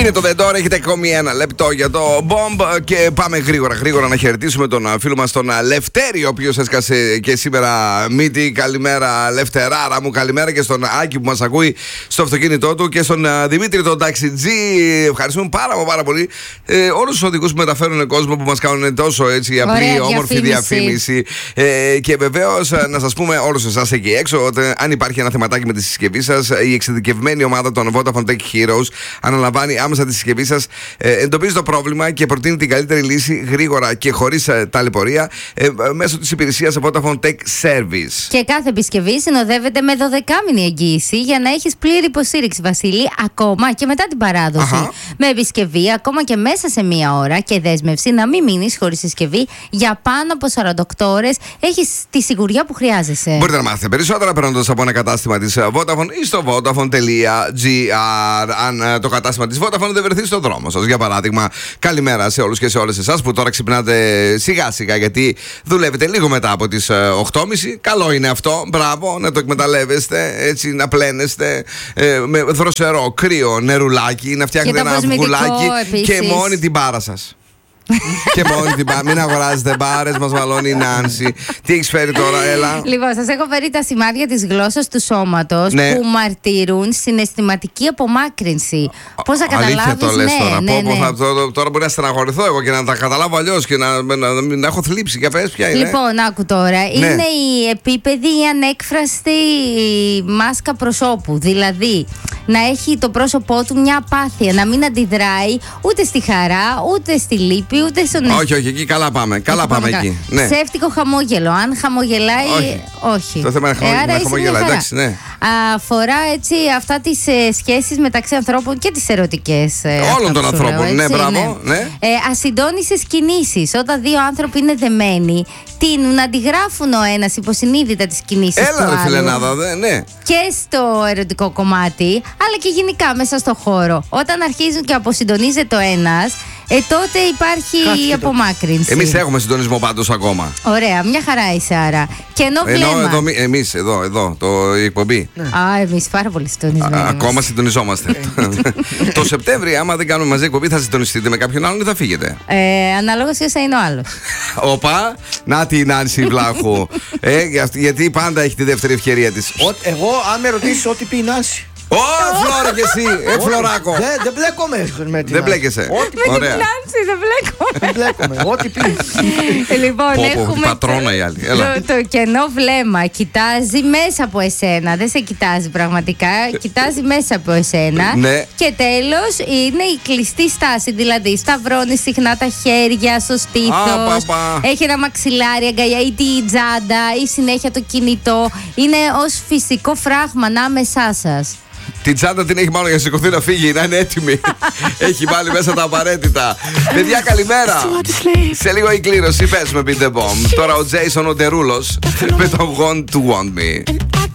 Είναι το Δεν Τώρα, έχετε ακόμη ένα λεπτό για το Bomb και πάμε γρήγορα να χαιρετήσουμε τον φίλο μας τον Λευτέρη, ο οποίος έσκασε και σήμερα μύτη. Καλημέρα, Λευτεράρα μου, καλημέρα και στον Άκη που μας ακούει στο αυτοκίνητό του και στον Δημήτρη τον ταξιτζή. Ευχαριστούμε πάρα πολύ όλους τους οδηγούς που μεταφέρουν κόσμο, που μας κάνουν τόσο έτσι απλή, όμορφη διαφήμιση. Και βεβαίως να σας πούμε όλους εσάς εκεί έξω ότι αν υπάρχει ένα θεματάκι με τη συσκευή σας, η εξειδικευμένη ομάδα των Vodafone Tech Heroes αναλαμβάνει άμεσα τη συσκευή σας, εντοπίζει το πρόβλημα και προτείνει την καλύτερη λύση γρήγορα και χωρίς ταλαιπωρία μέσω της υπηρεσίας Vodafone Tech Service. Και κάθε επισκευή συνοδεύεται με 12μηνη εγγύηση για να έχεις πλήρη υποστήριξη, Βασίλη, ακόμα και μετά την παράδοση. Με επισκευή ακόμα και μέσα σε μία ώρα και δέσμευση να μην μείνεις χωρίς συσκευή για πάνω από 48 ώρες. Έχεις τη σιγουριά που χρειάζεσαι. Μπορείτε να μάθετε περισσότερα περνώντας από ένα κατάστημα της Vodafone ή στο vodafone.gr. Αν το κατάστημα της Vodafone δεν βρεθεί στον δρόμο σας. Για παράδειγμα, καλημέρα σε όλους και σε όλες εσάς που τώρα ξυπνάτε σιγά γιατί δουλεύετε λίγο μετά από τις 8.30. Καλό είναι αυτό, μπράβο, να το εκμεταλλεύεστε, έτσι να πλένεστε με δροσερό κρύο νερουλάκι, να φτιάχνετε ένα αυγουλάκι και μόνη την μπάρα σας. Και μόνη την μπάρα. Μην αγοράζετε μπάρες, μας μαλώνει η Νάνση. Τι έχεις φέρει τώρα, έλα? Λοιπόν, σας έχω φέρει τα σημάδια της γλώσσας του σώματος που μαρτυρούν συναισθηματική απομάκρυνση. Πώς θα καταλάβεις? Αλήθεια το λες τώρα. Τώρα μπορεί να στεναχωρηθώ εγώ και να τα καταλάβω αλλιώς και να έχω θλίψει. Για πες ποια είναι. Λοιπόν, άκου τώρα. Είναι η επίπεδη ή ανέκφραστη μάσκα προσώπου. Δηλαδή, να έχει το πρόσωπό του μια απάθεια, να μην αντιδράει ούτε στη χαρά, ούτε στη λύπη. Όχι, εκεί καλά πάμε. Καλά πάμε εκεί. Ναι. Ψεύτικο χαμόγελο. Αν χαμογελάει, όχι. Το θέμα είναι να χαμογελάει. Εντάξει, ναι. Αφορά έτσι αυτά τις σχέσεις μεταξύ ανθρώπων και τις ερωτικές. Όλων των ανθρώπων. Ναι, μπράβο. Ναι. Ασυντόνισες κινήσεις. Όταν δύο άνθρωποι είναι δεμένοι, τείνουν να αντιγράφουν ο ένας υποσυνείδητα τις κινήσεις του άλλου. Έλα, φιλενάδα, ναι. Και στο ερωτικό κομμάτι, αλλά και γενικά μέσα στο χώρο. Όταν αρχίζουν και αποσυντονίζεται ο ένας, τότε υπάρχει η απομάκρυνση. Εμείς έχουμε συντονισμό πάντως ακόμα. Ωραία, μια χαρά είσαι άρα. Κενό βλέμμα. Εμείς εδώ, η εκπομπή. Εμείς πάρα πολύ συντονισμένοι. Ακόμα συντονιζόμαστε. Το Σεπτέμβρη, άμα δεν κάνουμε μαζί εκπομπή, θα συντονιστείτε με κάποιον άλλον ή θα φύγετε? Αναλόγως ποιος θα είναι ο άλλος. Οπα, να την Νάνση Βλάχου. Γιατί πάντα έχει τη δεύτερη ευκαιρία της. Εγώ, αν με ρωτήσεις, ό,τι πει η Νάνση. Ω, Φλόρα κι εσύ, Φλωράκο. Δεν μπλέκομαι με την. Δεν μπλέκεσαι. Ωραία. Δεν μπλέκομαι. Ό,τι πει. Λοιπόν, έχουμε. Πατρώνα η άλλη. Το κενό βλέμμα κοιτάζει μέσα από εσένα. Δεν σε κοιτάζει πραγματικά. Κοιτάζει μέσα από εσένα. Και τέλος είναι η κλειστή στάση. Δηλαδή, σταυρώνει συχνά τα χέρια στο στήθος. Έχει ένα μαξιλάρι, αγκαλιά ή τη τζάντα ή συνέχεια το κινητό. Είναι ως φυσικό φράγμα ανάμεσά σας. Την τσάντα την έχει μάλλον για να σηκωθεί να φύγει, να είναι έτοιμη. Έχει βάλει μέσα τα απαραίτητα. Παιδιά, καλημέρα. Σε λίγο η κλήρωση, πες με Beat the Bomb. Τώρα ο Jason ο Ντερούλος με το Want to Want Me.